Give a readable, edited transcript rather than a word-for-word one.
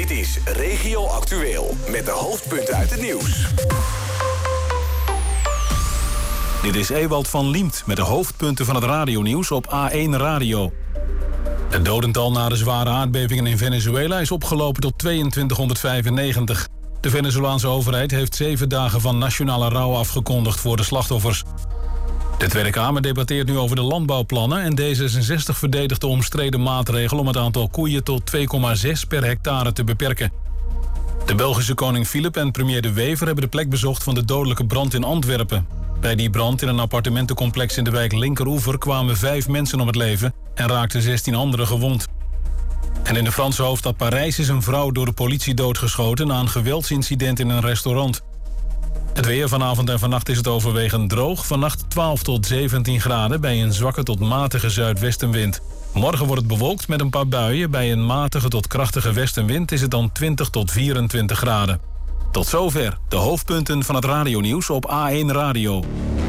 Dit is Regio Actueel met de hoofdpunten uit het nieuws. Dit is Ewald van Liemt met de hoofdpunten van het radionieuws op A1 Radio. Het dodental na de zware aardbevingen in Venezuela is opgelopen tot 2295. De Venezolaanse overheid heeft 7 dagen van nationale rouw afgekondigd voor de slachtoffers. De Tweede Kamer debatteert nu over de landbouwplannen en D66 verdedigt de omstreden maatregel om het aantal koeien tot 2,6 per hectare te beperken. De Belgische koning Filip en premier De Wever hebben de plek bezocht van de dodelijke brand in Antwerpen. Bij die brand in een appartementencomplex in de wijk Linkeroever kwamen 5 mensen om het leven en raakten 16 anderen gewond. En in de Franse hoofdstad Parijs is een vrouw door de politie doodgeschoten na een geweldsincident in een restaurant. Het weer vanavond en vannacht is het overwegend droog. Vannacht 12 tot 17 graden bij een zwakke tot matige zuidwestenwind. Morgen wordt het bewolkt met een paar buien. Bij een matige tot krachtige westenwind is het dan 20 tot 24 graden. Tot zover de hoofdpunten van het radionieuws op A1 Radio.